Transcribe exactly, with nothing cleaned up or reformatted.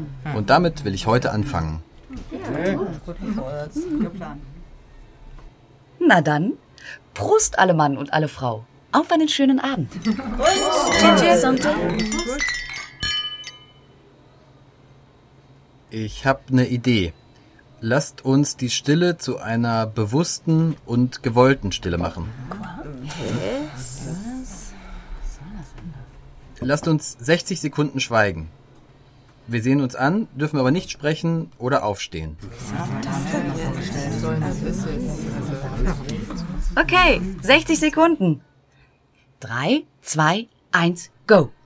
Und damit will ich heute anfangen. Na dann, Prost alle Mann und alle Frau. Auf einen schönen Abend. Ich habe eine Idee. Lasst uns die Stille zu einer bewussten und gewollten Stille machen. Lasst uns sechzig Sekunden schweigen. Wir sehen uns an, dürfen aber nicht sprechen oder aufstehen. Okay, sechzig Sekunden. Drei, zwei, eins, go.